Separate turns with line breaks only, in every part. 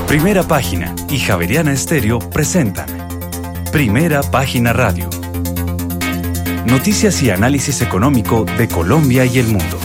Primera Página y Javeriana Estéreo presentan Primera Página Radio. Noticias y análisis económico de Colombia y el mundo.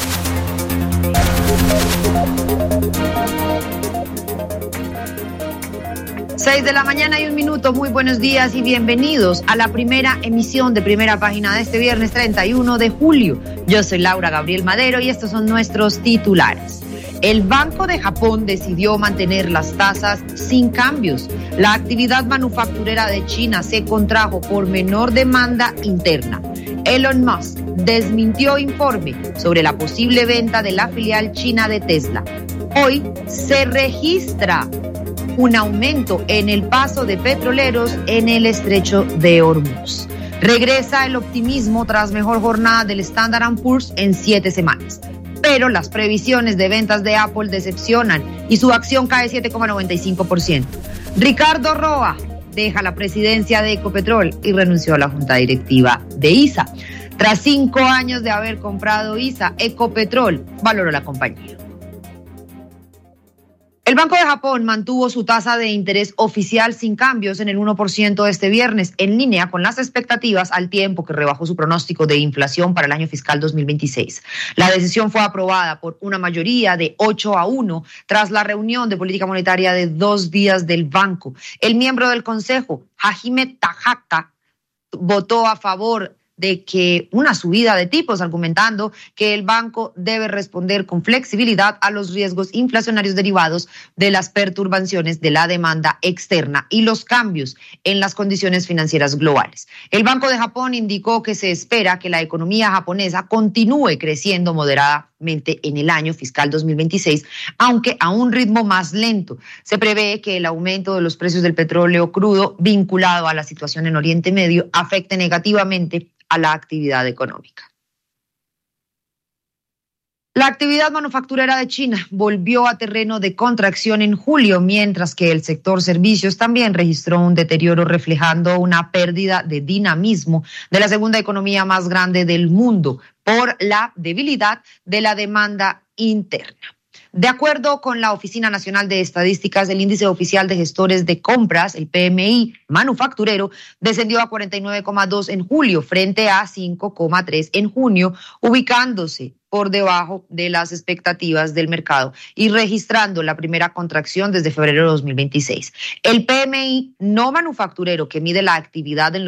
Seis de la mañana y 1 minuto. Muy buenos días y bienvenidos a la primera emisión de Primera Página de este viernes 31 de julio. Yo soy Laura Gabriel Madero y estos son nuestros titulares. El Banco de Japón decidió mantener las tasas sin cambios. La actividad manufacturera de China se contrajo por menor demanda interna. Elon Musk desmintió informe sobre la posible venta de la filial china de Tesla. Hoy se registra un aumento en el paso de petroleros en el estrecho de Hormuz. Regresa el optimismo tras mejor jornada del Standard & Poor's en 7 semanas. Pero las previsiones de ventas de Apple decepcionan y su acción cae 7,95%. Ricardo Roa deja la presidencia de Ecopetrol y renunció a la junta directiva de ISA. Tras 5 años de haber comprado ISA, Ecopetrol valoró la compañía. El Banco de Japón mantuvo su tasa de interés oficial sin cambios en el 1% este viernes, en línea con las expectativas, al tiempo que rebajó su pronóstico de inflación para el año fiscal 2026. La decisión fue aprobada por una mayoría de 8-1 tras la reunión de política monetaria de 2 días del banco. El miembro del Consejo, Hajime Takahata, votó a favor de que una subida de tipos, argumentando que el banco debe responder con flexibilidad a los riesgos inflacionarios derivados de las perturbaciones de la demanda externa y los cambios en las condiciones financieras globales. El Banco de Japón indicó que se espera que la economía japonesa continúe creciendo moderadamente en el año fiscal 2026, aunque a un ritmo más lento. Se prevé que el aumento de los precios del petróleo crudo vinculado a la situación en Oriente Medio afecte negativamente a la actividad económica. La actividad manufacturera de China volvió a terreno de contracción en julio, mientras que el sector servicios también registró un deterioro, reflejando una pérdida de dinamismo de la segunda economía más grande del mundo por la debilidad de la demanda interna. De acuerdo con la Oficina Nacional de Estadísticas, el índice oficial de gestores de compras, el PMI manufacturero, descendió a 49,2 en julio frente a 5,3 en junio, ubicándose por debajo de las expectativas del mercado y registrando la primera contracción desde febrero de 2026. El PMI no manufacturero, que mide la actividad en